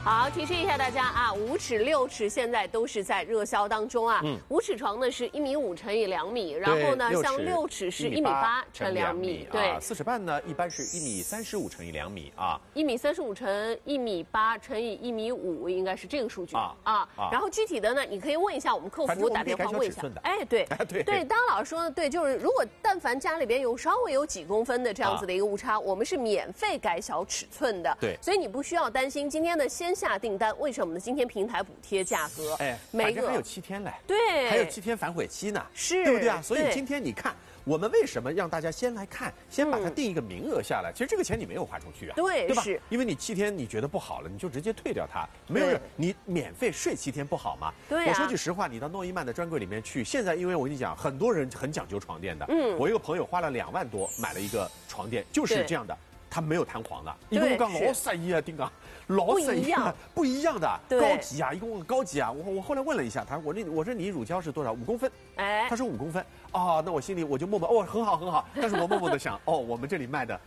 好，提示一下大家啊，5尺、6尺现在都是在热销当中啊。5尺床呢是1.5米乘以2米，然后呢像6尺是1.8米乘2米，对。 4尺半呢一般是1.35米乘以2米啊。 1.35米乘1.8米乘以1.5米，应该是这个数据啊。然后具体的呢，你可以问一下我们客服，打电话问一下。哎，对对，当然老师说的对，就是如果但凡家里边稍微有几公分的这样子的一个误差，我们是免费改小尺寸的。 对， 所以你不需要担心今天的先下订单，为什么呢？今天平台补贴价格， 每个还有7天嘞， 对， 还有7天反悔期呢， 是， 对不对啊？所以今天你看，我们为什么让大家先来看，先把它定一个名额下来？其实这个钱你没有花出去啊， 对吧？ 是， 因为你7天你觉得不好了，你就直接退掉它，没有人你免费睡7天不好吗？ 对、 我说句实话，你到诺伊曼的专柜里面去，现在因为我跟你讲，很多人很讲究床垫的，我一个朋友花了2万多买了一个床垫，就是这样的。它没有弹簧的，一共讲老色一啊，丁刚，老色一啊，不一样的，高级啊，一共高级啊。我后来问了一下他，我说你乳胶是多少？5公分。他说5公分。哦，那我心里我就默默很好很好。但是我默默的想，我们这里卖的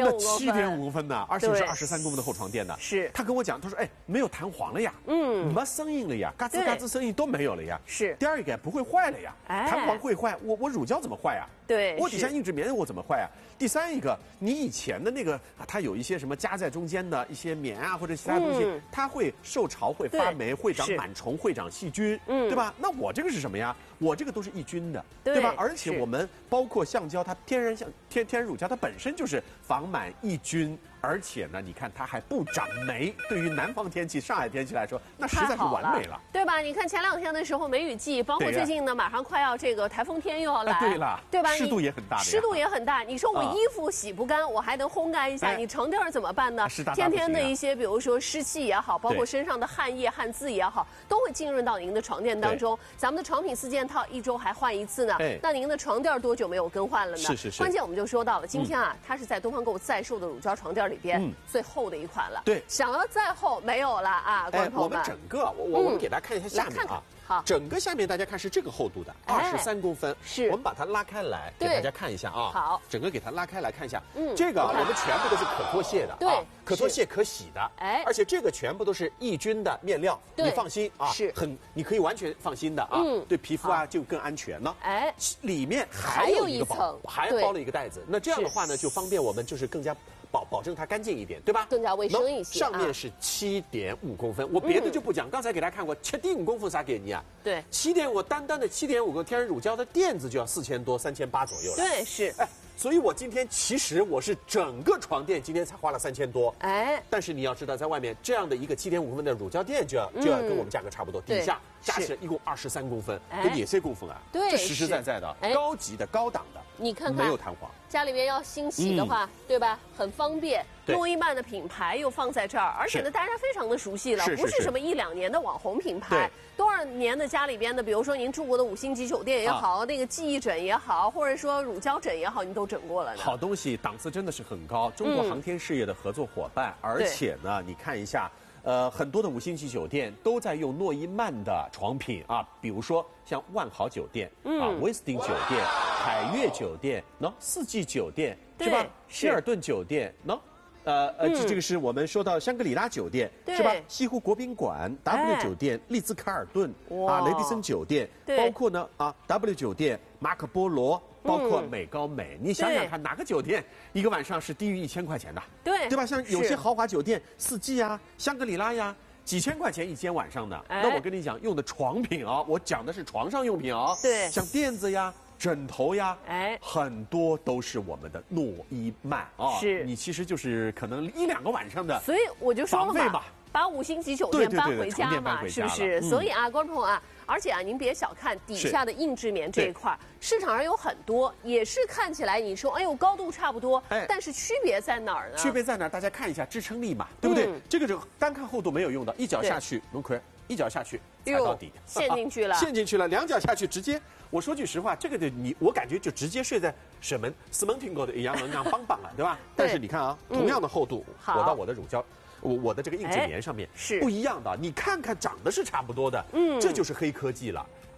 7.5公分呢，而且是23公分的厚床垫的。 是。 他跟我讲，他说没有弹簧了呀，没声音了呀，嘎吱嘎吱声音都没有了呀。 是。 第二个不会坏了呀，弹簧会坏，我乳胶怎么坏啊？ 对， 我底下硬质棉我怎么坏啊？第三一个，你以前的那个它有一些什么夹在中间的一些棉啊或者其他东西，它会受潮会发霉，会长螨虫，会长细菌，对吧？那我这个是什么呀？我这个都是抑菌的，对吧？而且我们包括橡胶，它天然乳胶，它本身就是防螨抑菌。而且呢，你看它还不长霉，对于南方天气、上海天气来说，那实在是完美了， 对吧？你看前2天的时候梅雨季，包括最近呢，马上快要这个台风天又要来， 对了， 对吧？ 湿度也很大的， 湿度也很大。你说我衣服洗不干，我还能烘干一下，你床垫怎么办呢？天天的一些，比如说湿气也好，包括身上的汗液、汗渍也好，都会浸润到您的床垫当中。咱们的床品4件套1周还换1次呢，那您的床垫多久没有更换了呢？ 是。 关键我们就说到了，今天啊，它是在东方购在售的乳胶床垫里边最厚的一款了， 对， 想要再厚没有了啊，观众朋友们。 我们整个我们给大家看一下下面啊， 好， 整个下面大家看是这个厚度的，23公分， 是， 我们把它拉开来给大家看一下啊， 好， 整个给它拉开来看一下，这个我们全部都是可脱卸的，对，可脱卸可洗的，而且这个全部都是抑菌的面料，你放心啊， 是， 你可以完全放心的啊，对皮肤啊就更安全了，里面还有一个层，还包了一个袋子，那这样的话呢就方便我们就是更加。保证它干净一点，对吧？ 更加卫生一些。 上面是7.5公分，我别的就不讲，刚才给大家看过7.5公分啥给你啊？ 对 ，7.5单单的7.5个天然乳胶的垫子就要4000多、3800左右了。 对，是。 所以我今天其实我是整个床垫今天才花了3000多，但是你要知道，在外面这样的一个7.5公分的乳胶垫就要跟我们价格差不多，底下加起来一共23公分，跟也3公分啊， 对， 这实实在在的高级的高档的， 你看看没有弹簧。 家里边要清洗的话，对吧？很方便。诺伊曼的品牌又放在这儿，而且呢，大家非常的熟悉了，不是什么1、2年的网红品牌，多少年的家里边的，比如说您住过的5星级酒店也好，那个记忆枕也好，或者说乳胶枕也好，您都整过了呢。 好东西，档次真的是很高。中国航天事业的合作伙伴，而且呢，你看一下。很多的5星级酒店都在用诺伊曼的床品啊，比如说像万豪酒店威斯汀酒店、海悦酒店，四季酒店是吧？希尔顿酒店，这个是我们说到香格里拉酒店是吧？西湖国宾馆、W 酒店、丽兹卡尔顿雷迪森酒店，包括呢W 酒店、马可波罗。包括美高美，你想想看，哪个酒店一个晚上是低于1000块钱的？对吧？像有些豪华酒店，四季啊、香格里拉呀，几千块钱一间晚上的。那我跟你讲，用的床品啊，我讲的是床上用品啊， 对， 像垫子呀、枕头呀，很多都是我们的诺伊曼啊。是，你其实就是可能1、2个晚上的， 所以我就说了嘛，把5星级酒店搬回家嘛，是不是？所以啊，观众朋友啊。而且啊，您别小看底下的硬质棉这一块，市场上有很多，也是看起来你说，哎呦，高度差不多，但是区别在哪儿呢？ 区别在哪儿？大家看一下支撑力嘛，对不对？这个就单看厚度没有用的，一脚下去，龙葵一脚下去踩到底， 陷进去了， 陷进去了，2脚下去直接。我说句实话，这个的我感觉就直接睡在四门听过的一样能让棒棒了，对吧？但是你看啊，同样的厚度，我到我的乳胶。我的这个硬质棉上面是不一样的，你看看长得是差不多的，这就是黑科技了。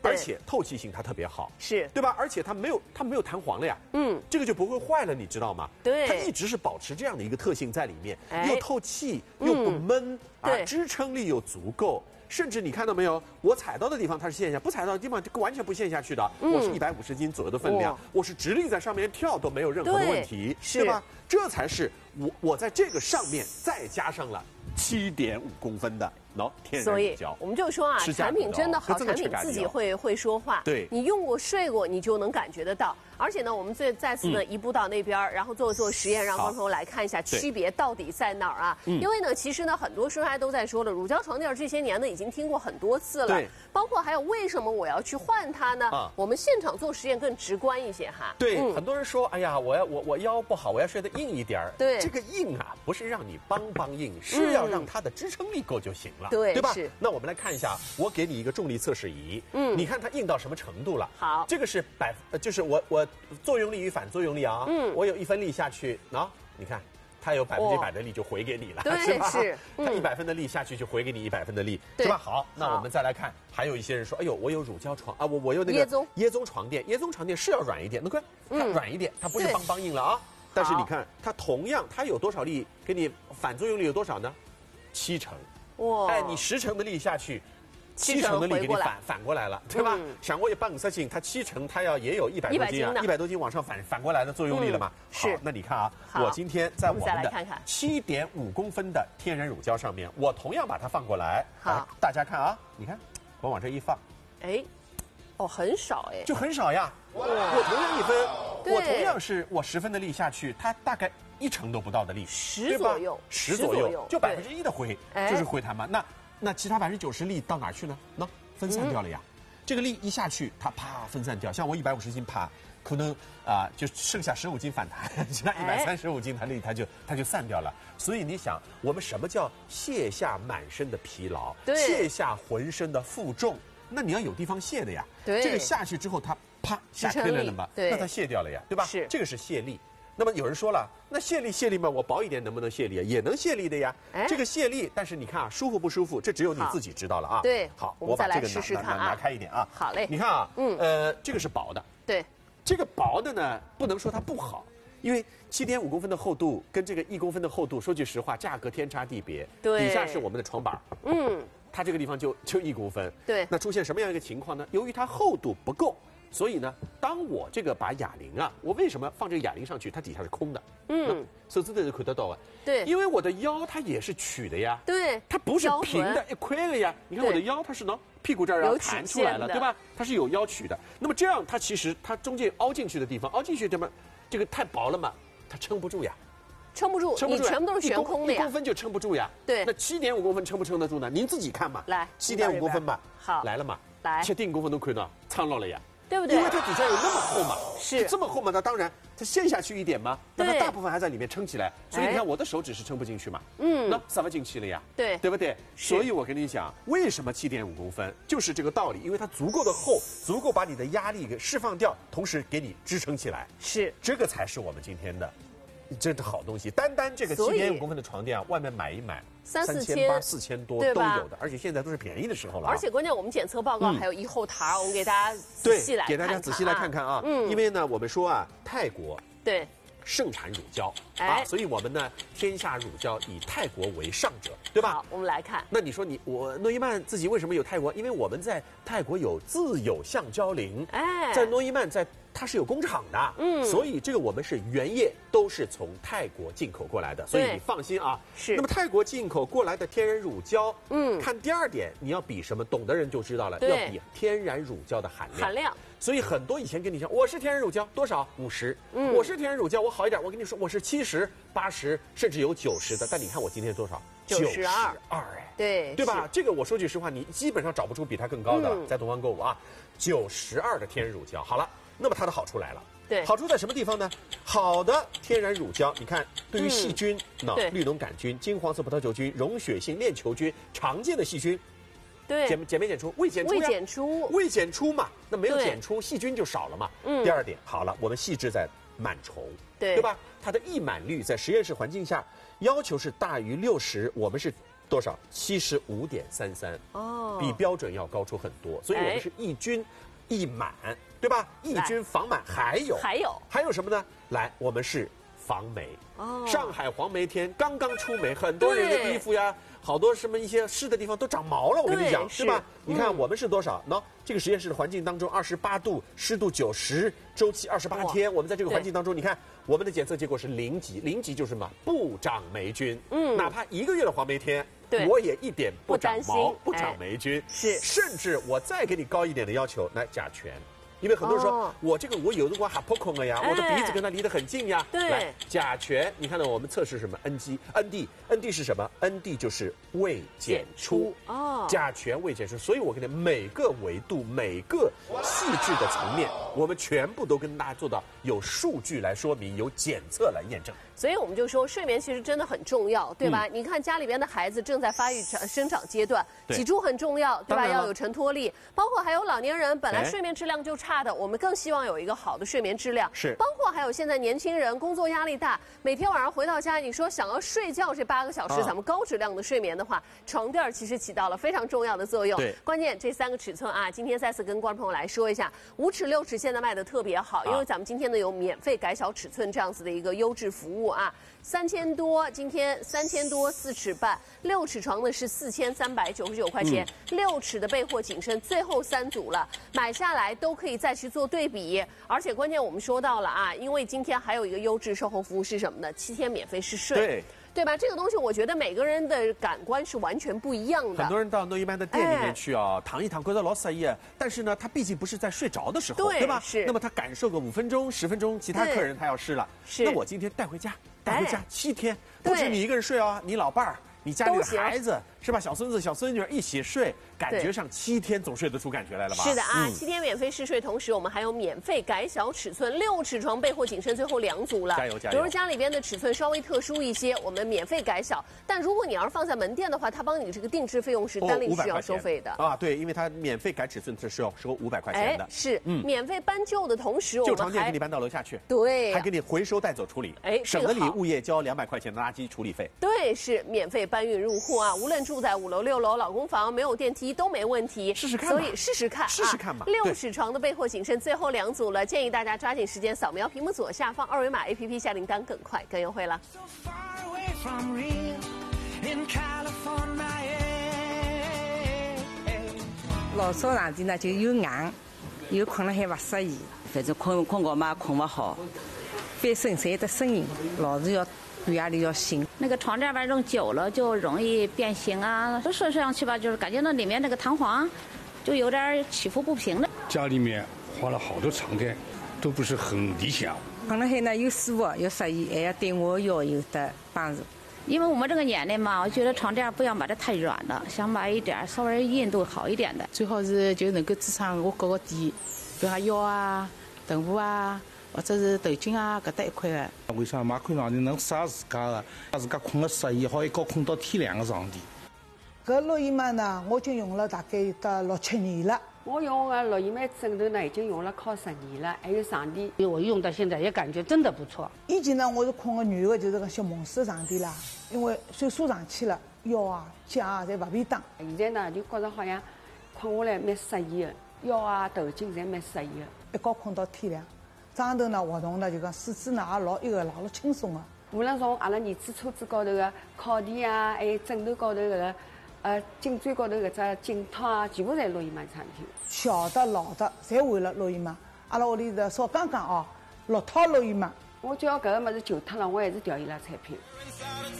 而且透气性它特别好， 是对吧？而且它没有弹簧了呀，这个就不会坏了，你知道吗？ 对， 它一直是保持这样的一个特性在里面，又透气又不闷啊，支撑力又足够。甚至你看到没有，我踩到的地方它是陷下，不踩到的地方就完全不陷下去的。我是150斤左右的分量，我是直立在上面跳都没有任何的问题，对吧？这才是我在这个上面再加上了7.5公分的天然乳胶。 我们就说啊，产品真的好，产品自己会说话。 对， 你用过睡过，你就能感觉得到。而且呢，我们再次呢移步到那边，然后做实验，让观众朋友来看一下区别到底在哪儿啊？因为呢，其实呢，很多生态都在说了，乳胶床垫这些年呢已经听过很多次了。对，包括还有为什么我要去换它呢？我们现场做实验更直观一些哈。 对，很多人说，哎呀，我腰不好，我要睡得硬一点儿。 对， 这个硬啊，不是让你帮硬，是要让它的支撑力够就行了。对吧？那我们来看一下，我给你一个重力测试仪，你看它硬到什么程度了？ 好， 这个是就是我作用力与反作用力啊，我有1分力下去，你看，它有100%的力就回给你了，是吧？是，它100分的力下去就回给你100分的力，是吧？好，那我们再来看，还有一些人说，哎呦，我有乳胶床啊，我有那个椰棕床垫，椰棕床垫是要软一点，看它软一点，它不是帮硬了啊。但是你看，它同样它有多少力给你反作用力有多少呢？7成。哇！哎，你10成的力下去，7成的力给你反过来了，对吧？想过半个色情，它7成，它也有100多斤啊，100多斤往上反过来的作用力了嘛？ 是。 那你看啊，我今天在我们的7.5公分的天然乳胶上面，我同样把它放过来。好，大家看啊，你看，我往这一放， 哎，很少哎， 就很少呀。我同样1分，我同样是我10分的力下去，它大概1成都不到的力 ，10左右 ，10左右，就1%的回，就是回弹嘛。那其他90%力到哪儿去呢？分散掉了呀。这个力一下去，它啪分散掉。像我150斤啪，可能就剩下15斤反弹，其他135斤它力它就散掉了。所以你想，我们什么叫卸下满身的疲劳，卸下浑身的负重？那你要有地方卸的呀。对，这个下去之后，它啪下推了嘛，那它卸掉了呀，对吧？是，这个是卸力。那么有人说了，那卸力嘛，我薄一点能不能卸力啊？也能卸力的呀。这个卸力，但是你看啊，舒服不舒服，这只有你自己知道了啊。对，好，我把这个拿开一点啊。 好嘞。 你看啊，这个是薄的。 对， 这个薄的呢，不能说它不好，因为7.5公分的厚度跟这个1公分的厚度，说句实话，价格天差地别。对，底下是我们的床板。它这个地方就1公分。对，那出现什么样一个情况呢？由于它厚度不够。所以呢，当我这个把哑铃啊，我为什么放这个哑铃上去？它底下是空的。手指头是看得到啊。对，因为我的腰它也是曲的呀。对，它不是平的一块的呀。你看我的腰它是屁股这儿要弹出来了，对吧？它是有腰曲的。那么这样它其实它中间凹进去的地方，这个太薄了嘛，它撑不住呀。 撑不住，你全部都是悬空的呀。 1公分就撑不住呀。对，那7.5公分撑不撑得住呢？您自己看嘛。来，7.5公分嘛。好，来了嘛。来，7.5公分都看到，苍老了呀。对不对？因为它底下有那么厚嘛，是这么厚嘛，那当然它陷下去一点嘛，那它大部分还在里面撑起来，所以你看我的手指是撑不进去嘛，那塞不进去了呀，对不对？所以我跟你讲，为什么7.5公分，就是这个道理，因为它足够的厚，足够把你的压力给释放掉，同时给你支撑起来，是这个才是我们今天的。真的好东西，单这个7.5公分的床垫啊，外面买一买3、4千、4000多都有的，而且现在都是便宜的时候了。 而且关键我们检测报告还有一后台，我们给大家仔细来看看。 给大家仔细来看看啊，因为呢，我们说啊，泰国盛产乳胶啊，所以我们呢，天下乳胶以泰国为上者，对吧？ 好，我们来看。 那你说我诺伊曼自己为什么有泰国？因为我们在泰国有自有橡胶林，在诺伊曼它是有工厂的，所以这个我们是原液都是从泰国进口过来的，所以你放心啊。是。那么泰国进口过来的天然乳胶，看第2点，你要比什么？懂的人就知道了，要比天然乳胶的含量。所以很多以前跟你讲，我是天然乳胶多少50，我是天然乳胶我好一点，我跟你说我是70、80，甚至有90的，但你看我今天多少？92哎，对吧？这个我说句实话，你基本上找不出比它更高的了，在东方购物啊，92的天然乳胶。好了。那么它的好处来了，好处在什么地方呢？好的天然乳胶，你看对于细菌，绿脓杆菌、金黄色葡萄球菌、溶血性链球菌，常见的细菌，减没减出？未检出嘛，那没有检出，细菌就少了嘛。第2点，好了，我们细致在螨虫，对吧？它的易螨率在实验室环境下要求是大于60，我们是多少？75.33哦，比标准要高出很多。所以我们是一均一满，对吧？一均防螨，还有什么呢？来，我们是防霉。哦，上海黄霉天刚刚出霉，很多人的衣服呀，好多什么一些湿的地方都长毛了。我跟你讲，对吧？你看我们是多少？喏，这个实验室的环境当中，28度，湿度90，周期28天。我们在这个环境当中，你看我们的检测结果是0级，0级就是什么？不长霉菌。哪怕1个月的黄霉天，我也一点不长毛，不长霉菌。是，甚至我再给你高一点的要求，来甲醛。因为很多人说，我有的话还破空了呀，我的鼻子跟它离得很近呀。对，来甲醛，你看到我们测试什么 ND 是什么 ？ND 就是未检出哦，甲醛未检出，所以我跟你每个维度、每个细致的层面，我们全部都跟大家做到有数据来说明，有检测来验证。 所以我们就说，睡眠其实真的很重要，对吧？你看家里边的孩子正在发育生长阶段，脊柱很重要，对吧？要有承托力，包括还有老年人本来睡眠质量就差的，我们更希望有一个好的睡眠质量。是，包括还有现在年轻人工作压力大，每天晚上回到家，你说想要睡觉这8个小时，咱们高质量的睡眠的话，床垫其实起到了非常重要的作用。对，关键这3个尺寸啊，今天再次跟观众朋友来说一下，5尺、6尺现在卖的特别好，因为咱们今天呢有免费改小尺寸这样子的一个优质服务啊。3000多，今天3000多4尺半，6尺床呢是4399块钱，6尺的备货紧身，最后3组了，买下来都可以再去做对比，而且关键我们说到了啊，因为今天还有一个优质售后服务是什么呢？7天免费试睡。对吧？这个东西我觉得每个人的感官是完全不一样的。很多人到诺伊曼的店里面去啊，躺一躺，觉得老适意。但是呢，他毕竟不是在睡着的时候，对吧？是。那么他感受个5分钟、10分钟，其他客人他要试了。是。那我今天带回家7天，不止你一个人睡哦，你老伴儿。你家里的孩子是吧？小孙子、小孙女一起睡，感觉上7天总睡得出感觉来了吧？ 是的啊，7天免费试睡，同时我们还有免费改小尺寸，6尺床备货紧身，最后2组了。加油加油！比如家里边的尺寸稍微特殊一些，我们免费改小。但如果你要是放在门店的话，他帮你这个定制费用是单另需要收费的啊。对，因为他免费改尺寸是要收500块钱的。 是，免费搬旧的同时，我们旧床垫给你搬到楼下去， 对， 还给你回收带走处理，省得你物业交200块钱的垃圾处理费。 对，是免费搬运入户啊，无论住在5楼、6楼、老公房，没有电梯都没问题。 试试看， 所以试试看嘛。 6尺床的备货紧身，最后2组了，建议大家抓紧时间扫描屏幕左下方2维码 APP 下铃铛，更快更优惠了。 老早上的呢就有硬，有困了还不适宜， 反正困觉嘛困不好， 翻身材的声音老是要对压力要醒。 那个床垫吧用久了就容易变形啊，睡上去吧就是感觉那里面那个弹簧就有点起伏不平的。 家里面换了好多床垫，都不是很理想。 困了还呢又舒服又适宜，还要对我腰有的帮助。 因为我们这个年龄嘛，我觉得床垫不要买的太软了，想买一点稍微硬度好一点的。 最好是就能够支撑我各个点，比如说腰啊、臀部啊，或者是头颈啊搿搭一块的。 为啥买块床垫能适合自家的，让自家困了适意，好一觉困到天亮的床垫。 搿诺伊曼呢，我已经用了大概有得6、7年了。 我用的诺伊曼枕头呢，已经用了靠10年了，还有床垫， 我用到现在也感觉真的不错。 以前呢，我是困个软的，就是个小蒙氏床垫啦，因为岁数上去了，腰啊、脚啊侪不便当。 现在呢，就觉着好像困下来蛮适意的，腰啊、头颈侪蛮适意的。 一觉困到天亮，早上头呢活动呢就讲四肢呢也老老轻松的。 无论从阿拉儿子车子高头的靠垫啊，还有枕头高头搿个。颈椎高头搿只颈套啊，全部侪诺伊曼产品。 小的、老的，侪换了诺伊曼。阿拉屋里的少刚刚哦，6套诺伊曼。 我叫搿个物事旧脱了，我还是调伊拉产品。